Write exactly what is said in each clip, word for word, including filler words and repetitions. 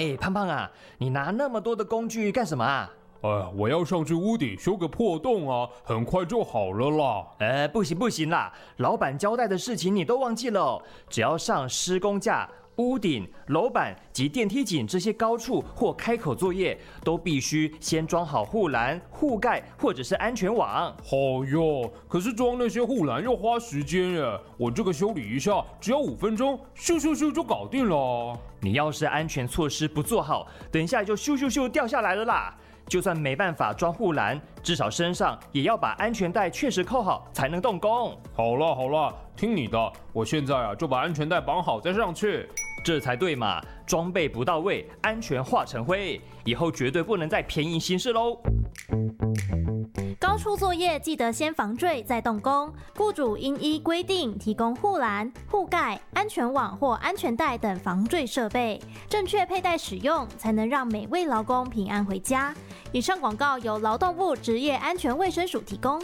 哎，胖胖啊，你拿那么多的工具干什么啊？ 哎，我要上去屋顶修个破洞啊，很快就好了啦。 呃，不行不行啦，老板交代的事情你都忘记了哦。只要上施工架、屋顶、楼板及电梯井这些高处或开口作业，都必须先装好护栏、护盖或者是安全网。 好哟，可是装那些护栏要花时间耶，我这个修理一下只要五分钟，咻咻咻就搞定了。 你要是安全措施不做好，等一下就咻咻咻掉下来了啦。就算没办法装护栏，至少身上也要把安全带确实扣好，才能动工。 好了好了，听你的，我现在啊就把安全带绑好再上去。 这才对嘛，装备不到位，安全化成灰，以后绝对不能再便宜行事喽。 高处作业记得先防坠再动工，雇主应依规定提供护栏、护盖、安全网或安全带等防坠设备，正确佩戴使用，才能让每位劳工平安回家。以上广告由劳动部职业安全卫生署提供。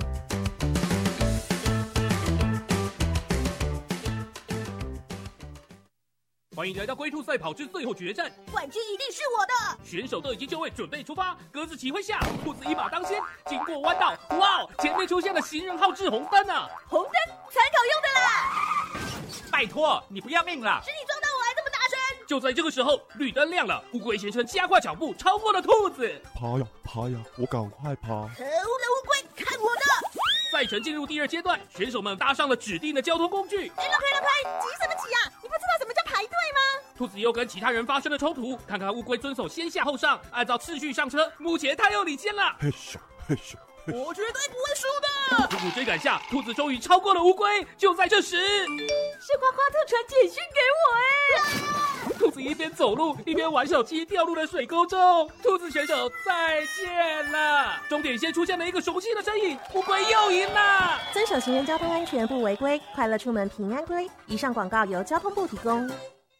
欢迎来到龟兔赛跑之最后决战， 冠军一定是我的！ 选手都已经就位，准备出发。鸽子起挥下，兔子一马当先，经过弯道，哇，前面出现了行人号志红灯啊！ 红灯参考用的啦！ 拜托，你不要命了？ 是你撞到我还这么大声！ 就在这个时候，绿灯亮了，乌龟先生加快脚步，超过了兔子。 爬呀爬呀，我赶快爬！ 可恶的乌龟，看我的！ 赛程进入第二阶段，选手们搭上了指定的交通工具。 让开让开，急什么急啊？你不知道什么叫排队吗？ 兔子又跟其他人发生了冲突，看看乌龟遵守先下后上，按照次序上车，目前他又领先了。 嘿咻嘿咻。 我绝对不会输的！ 苦苦追赶下，兔子终于超过了乌龟。就在这时， 是夸夸特传简讯给我哎！ 兔子一边走路一边玩手机，掉入了水沟中。兔子选手再见了。终点线出现了一个熟悉的身影，乌龟又赢了。 遵守行人交通安全不违规，快乐出门平安归。以上广告由交通部提供。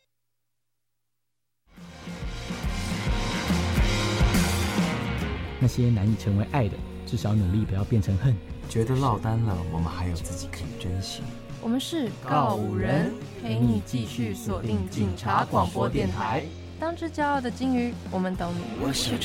那些难以成为爱的，至少努力不要变成恨。 觉得落单了，我们还有自己可以珍惜。 我们是告五人，陪你继续锁定警察广播电台。当只骄傲的金鱼，我们懂你。 我写着